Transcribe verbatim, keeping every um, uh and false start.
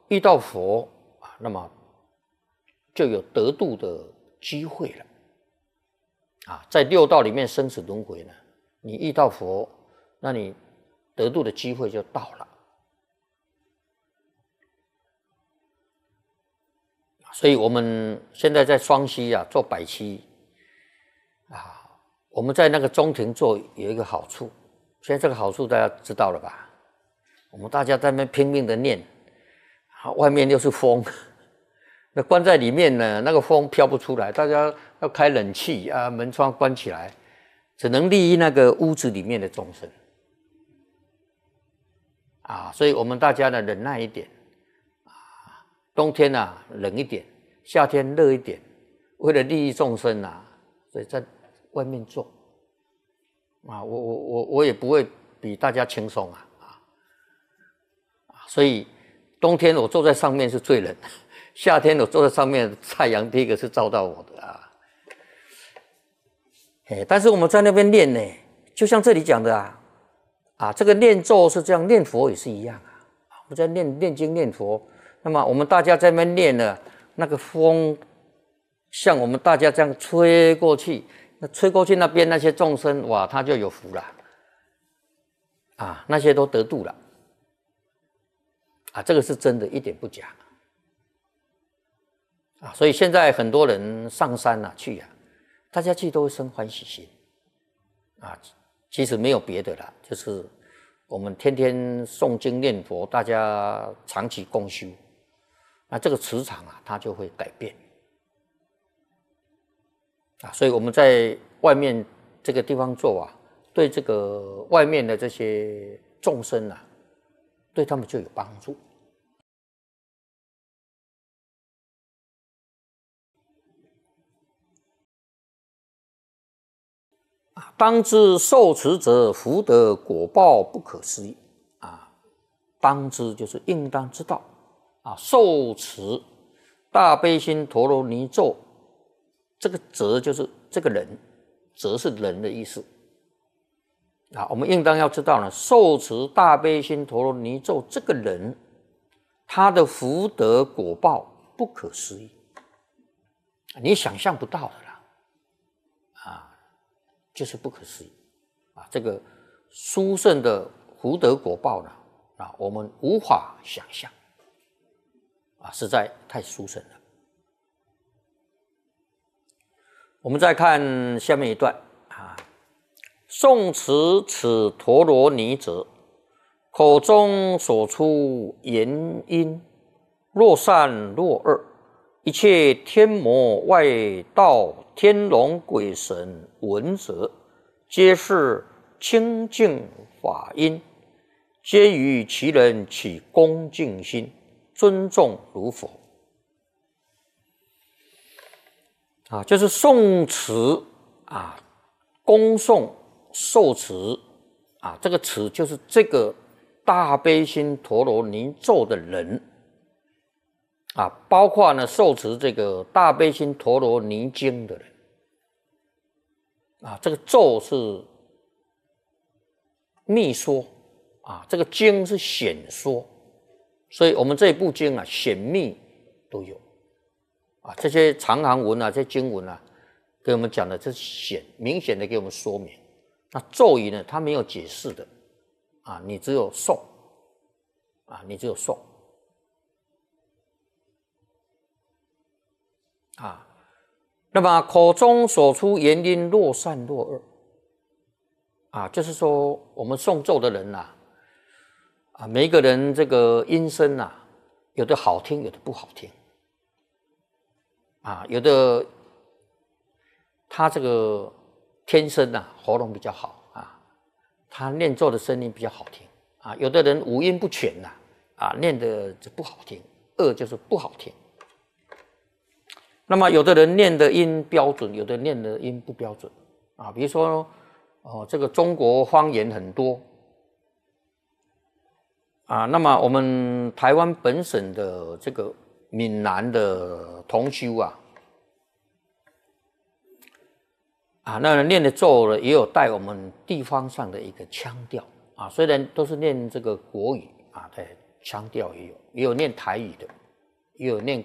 遇到佛啊，那么就有得度的机会了啊。在六道里面生死轮回呢，你遇到佛，那你得度的机会就到了。所以我们现在在双溪啊做百期啊，我们在那个中庭做有一个好处，现在这个好处大家知道了吧？我们大家在那边拼命的念，啊，外面又是风，那关在里面呢，那个风飘不出来，大家要开冷气啊，门窗关起来，只能利益那个屋子里面的众生啊，所以我们大家呢忍耐一点。冬天啊冷一点，夏天热一点，为了利益众生啊，所以在外面做啊，我我我我也不会比大家轻松啊啊，所以冬天我坐在上面是最冷，夏天我坐在上面，太阳第一个是照到我的啊。哎，但是我们在那边练呢，就像这里讲的啊，啊，这个念咒是这样，念佛也是一样啊，我们在念念经念佛。那么我们大家在那边练了，那个风像我们大家这样吹过去，那吹过去那边那些众生，哇，他就有福了，啊，那些都得度了，啊，这个是真的，一点不假，啊，所以现在很多人上山啊去啊，大家去都会生欢喜心，啊，其实没有别的啦，就是我们天天诵经念佛，大家长期共修。那这个磁场啊，它就会改变啊，所以我们在外面这个地方做啊，对这个外面的这些众生啊，对他们就有帮助。啊，当知受持者福德果报不可思议啊，当知就是应当知道。啊，受持大悲心陀罗尼咒，这个者就是这个人，者是人的意思啊。我们应当要知道呢，受持大悲心陀罗尼咒这个人，他的福德果报不可思议，你想象不到的啦，啊，就是不可思议啊。这个殊胜的福德果报呢，啊，我们无法想象。啊，实在太殊胜了。我们再看下面一段啊，诵持此陀罗尼者，口中所出言音，若善若恶，一切天魔外道天龙鬼神闻者，皆是清净法音，皆于其人起恭敬心。尊重如佛啊，就是诵持啊，恭诵受持啊，这个持就是这个大悲心陀罗尼咒的人啊，包括呢受持这个大悲心陀罗尼经的人啊，这个咒是密说啊，这个经是显说。所以我们这一部经啊，显密都有啊，这些长行文啊，这些经文啊，给我们讲的这是显明显的给我们说明。那咒语呢，它没有解释的啊，你只有诵啊，你只有诵啊。那么口中所出言音，若善若恶啊，就是说我们诵咒的人啊。啊，每一个人这个音声啊，有的好听，有的不好听。啊，有的他这个天生啊喉咙比较好啊，他念咒的声音比较好听啊。有的人五音不全呐，啊，念的就不好听，恶就是不好听。那么有的人念的音标准，有的念的音不标准啊。比如说哦，这个中国方言很多。啊，那么我们台湾本省的这个闽南的同修啊，啊，那念的咒呢，也有带我们地方上的一个腔调啊，虽然都是念这个国语啊，对， 腔调也有，也有念台语的，也有念